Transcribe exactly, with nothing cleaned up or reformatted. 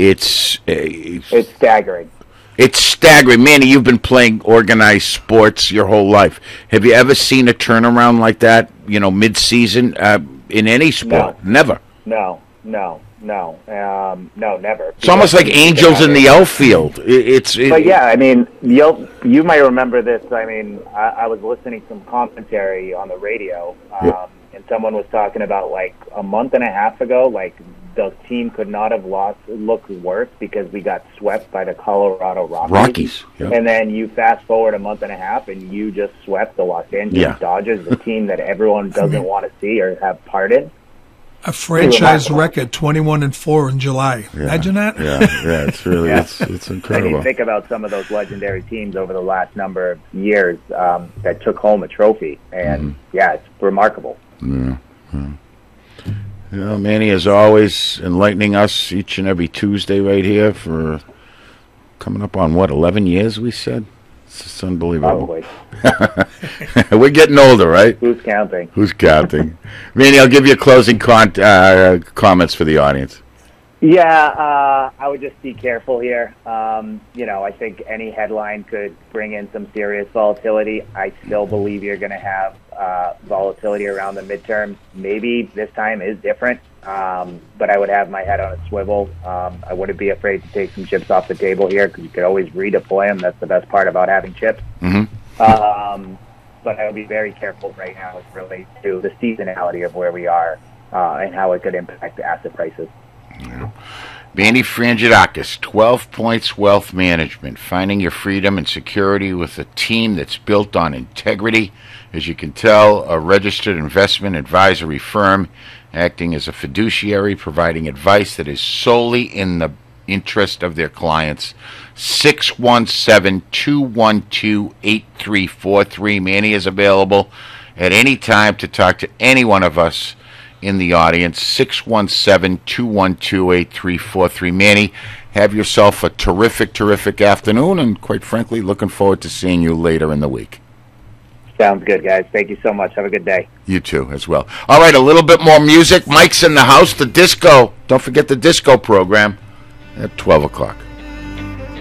it's uh, it's staggering. It's staggering. Manny, you've been playing organized sports your whole life. Have you ever seen a turnaround like that, you know, mid-season uh, in any sport? No. Never. No, no, no, um, no, never. It's almost like angels in the outfield. It, it's. It, but yeah, I mean, you'll, you might remember this. I mean, I, I was listening to some commentary on the radio, um, yeah. and someone was talking about like a month and a half ago, like the team could not have lost looked worse because we got swept by the Colorado Rockies. Rockies, yeah. And then you fast forward a month and a half, and you just swept the Los Angeles yeah. Dodgers, the team that everyone doesn't want to see or have part in. A franchise record, twenty-one and four in July. Yeah. Imagine that. Yeah, yeah, it's really yeah. it's it's And incredible. you think about some of those legendary teams over the last number of years um, that took home a trophy, and mm-hmm. yeah, it's remarkable. Yeah. yeah. You know, Manny, as always, enlightening us each and every Tuesday right here for coming up on, what, eleven years, we said? It's just unbelievable. Probably. We're getting older, right? Who's counting? Who's counting? Manny, I'll give you closing con- uh, comments for the audience. Yeah, uh, I would just be careful here. Um, you know, I think any headline could bring in some serious volatility. I still believe you're going to have uh, volatility around the midterms. Maybe this time is different, um, but I would have my head on a swivel. Um, I wouldn't be afraid to take some chips off the table here because you could always redeploy them. That's the best part about having chips. Mm-hmm. Um, but I would be very careful right now as it relates to the seasonality of where we are uh, and how it could impact the asset prices. Yeah. Manny Frangidakis, twelve Points Wealth Management, finding your freedom and security with a team that's built on integrity. As you can tell, a registered investment advisory firm acting as a fiduciary, providing advice that is solely in the interest of their clients. six one seven, two one two, eight three four three. Manny is available at any time to talk to any one of us in the audience. Six one seven, two one two, eight three four three. Manny, have yourself a terrific, terrific afternoon, and quite frankly, looking forward to seeing you later in the week. Sounds good, guys. Thank you so much. Have a good day. You too, as well. All right, a little bit more music. Mike's in the house. The disco. Don't forget the disco program at twelve o'clock.